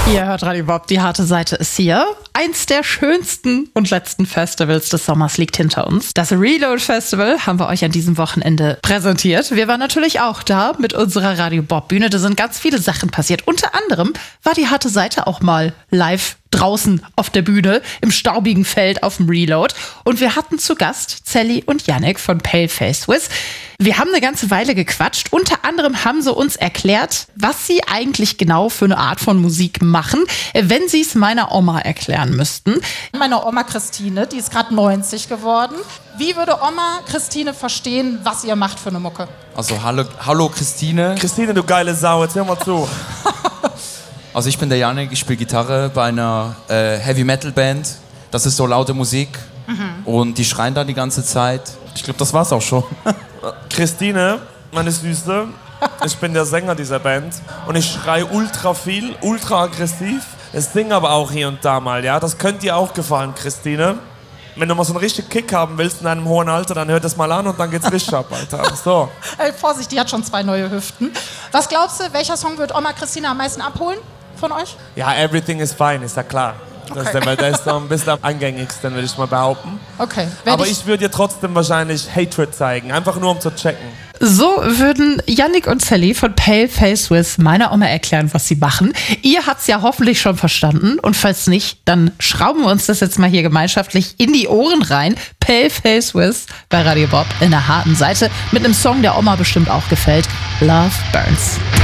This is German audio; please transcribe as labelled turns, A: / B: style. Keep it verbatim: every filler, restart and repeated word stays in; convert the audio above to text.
A: Ihr hört Radio Bob, die harte Seite ist hier. Eins der schönsten und letzten Festivals des Sommers liegt hinter uns. Das Reload Festival haben wir euch an diesem Wochenende präsentiert. Wir waren natürlich auch da mit unserer Radio Bob Bühne. Da sind ganz viele Sachen passiert. Unter anderem war die harte Seite auch mal live draußen auf der Bühne im staubigen Feld auf dem Reload. Und wir hatten zu Gast Sally und Yannick von Paleface Wiz. Wir haben eine ganze Weile gequatscht. Unter anderem haben sie uns erklärt, was sie eigentlich genau für eine Art von Musik machen, wenn sie es meiner Oma erklären müssten.
B: Meine Oma Christine, die ist gerade neunzig geworden. Wie würde Oma Christine verstehen, was ihr macht für eine Mucke?
C: Also hallo, hallo Christine.
D: Christine, du geile Sau, jetzt hör mal zu.
C: Also ich bin der Yannick, ich spiele Gitarre bei einer äh, Heavy-Metal-Band. Das ist so laute Musik mhm. und die schreien da die ganze Zeit.
D: Ich glaube, das war's auch schon. Christine, meine Süße, ich bin der Sänger dieser Band und ich schreie ultra viel, ultra aggressiv. Ich singe aber auch hier und da mal, ja. Das könnte dir auch gefallen, Christine. Wenn du mal so einen richtigen Kick haben willst in einem hohen Alter, dann hör das mal an und dann geht's richtig ab, Alter. So.
B: Ey, Vorsicht, die hat schon zwei neue Hüften. Was glaubst du, welcher Song wird Oma Christine am meisten abholen von euch?
D: Ja, Everything is Fine, ist ja klar. Das
B: Okay.
D: ist der, weil der ist so ein bisschen am eingängigsten, würde ich mal behaupten.
B: Okay.
D: Aber ich würde dir trotzdem wahrscheinlich Hatred zeigen, einfach nur um zu checken.
A: So würden Yannick und Sally von Paleface Wiz meiner Oma erklären, was sie machen. Ihr habt's ja hoffentlich schon verstanden. Und falls nicht, dann schrauben wir uns das jetzt mal hier gemeinschaftlich in die Ohren rein. Paleface Wiz bei Radio Bob in der harten Seite mit einem Song, der Oma bestimmt auch gefällt. Love Burns.